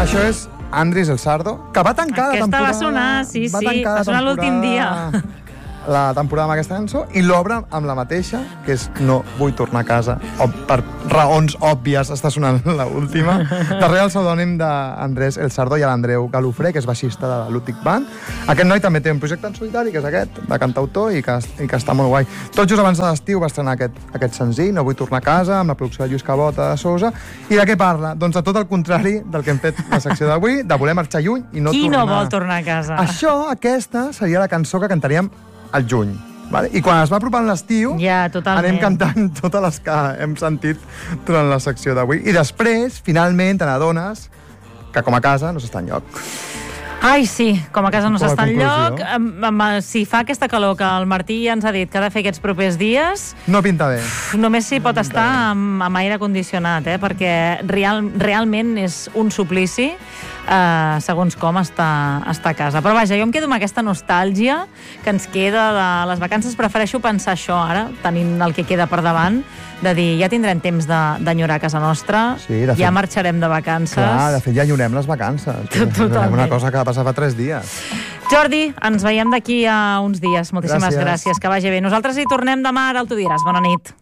Això és Andrés el Sardo, que va tancar la temporada... Aquesta va sonar, sí, va sonar l'últim dia. La temporada amb aquesta cançó, i l'obre amb la mateixa, que és No vull tornar a casa, per raons òbvies està sonant l'última, darrere el pseudònim d'Andrés el Sardo i l'Andreu Galofré, que és baixista de l'Útic Band. Aquest noi també té un projecte en solitari, que és aquest, de cantautor, i que està molt guai. Tot just abans de l'estiu va estrenar aquest senzill, No vull tornar a casa, amb la producció de Lluís Cabota de Sousa. I de què parla? Doncs de tot el contrari del que hem fet la secció d'avui, de voler marxar lluny i no tornar... Qui no vol tornar a casa? Aquesta seria la cançó que cantaríem al juny. Vale? I quan es va apropant l'estiu, anem cantant totes les que hem sentit durant la secció d'avui. I després, finalment, te n'adones que com a casa no s'està enlloc. Ai, sí, com a casa no s'està enlloc. Si fa aquesta calor que el Martí ja ens ha dit que ha de fer aquests propers dies... No pinta bé. Només s'hi pot estar amb aire condicionat, perquè realment és un suplici segons com està a casa. Però vaja, jo em quedo amb aquesta nostàlgia que ens queda de les vacances. Prefereixo pensar això ara, tenint el que queda per davant, de dir, ja tindrem temps d'enyorar casa nostra, ja marxarem de vacances. Clar, de fet ja enyorem les vacances. Totalment. Una cosa que va passar fa 3 dies. Jordi, ens veiem d'aquí a uns dies. Moltíssimes gràcies. Que vagi bé. Nosaltres hi tornem demà, ara el Tu diràs. Bona nit.